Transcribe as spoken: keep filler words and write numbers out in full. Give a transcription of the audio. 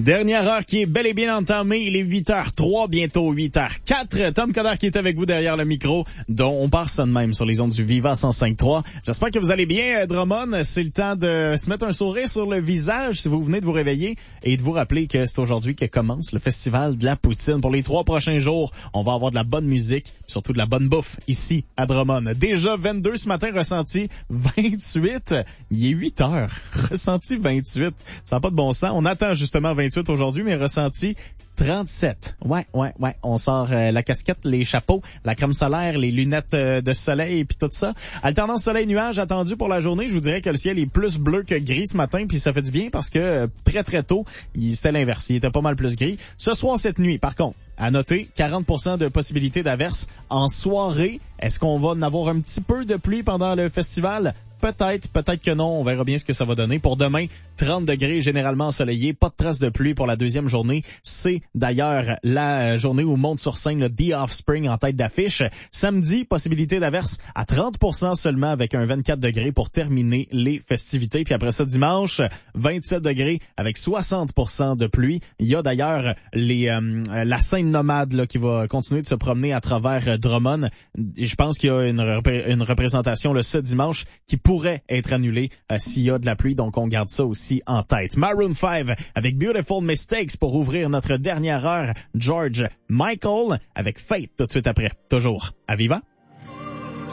Dernière heure qui est bel et bien entamée. Il est huit heures trois, bientôt huit heures quatre. Tom Coderre qui est avec vous derrière le micro, dont on part ça de même sur les ondes du Viva cent cinq trois. J'espère que vous allez bien, Drummond. C'est le temps de se mettre un sourire sur le visage si vous venez de vous réveiller et de vous rappeler que c'est aujourd'hui que commence le Festival de la Poutine. Pour les trois prochains jours, on va avoir de la bonne musique, surtout de la bonne bouffe ici à Drummond. Déjà vingt-deux ce matin, ressenti vingt-huit. Il est huit heures. Ressenti vingt-huit. Ça n'a pas de bon sens. On attend justement vingt-huit aujourd'hui, mais ressenti trente-sept. Ouais, ouais, ouais. On sort euh, la casquette, les chapeaux, la crème solaire, les lunettes euh, de soleil et puis tout ça. Alternance soleil-nuage attendue pour la journée. Je vous dirais que le ciel est plus bleu que gris ce matin, puis ça fait du bien parce que euh, très très tôt, il, c'était l'inverse. Il était pas mal plus gris. Ce soir, cette nuit, par contre, à noter, quarante pour cent de possibilité d'averse en soirée. Est-ce qu'on va en avoir un petit peu de pluie pendant le festival? Peut-être, peut-être que non. On verra bien ce que ça va donner. Pour demain, trente degrés, généralement ensoleillé. Pas de traces de pluie pour la deuxième journée. C'est d'ailleurs la journée où monte sur scène le The Offspring en tête d'affiche. Samedi, possibilité d'averse à trente pour cent seulement avec un vingt-quatre degrés pour terminer les festivités. Puis après ça, dimanche, vingt-sept degrés avec soixante pour cent de pluie. Il y a d'ailleurs les euh, la scène nomade là, qui va continuer de se promener à travers euh, Drummond. Et je pense qu'il y a une, repré- une représentation le ce dimanche qui pourrait être annulée euh, s'il y a de la pluie. Donc, on garde ça aussi en tête. Maroon five avec Beautiful Mistakes pour ouvrir notre dernière heure. George Michael avec Fate tout de suite après. Toujours à Viva.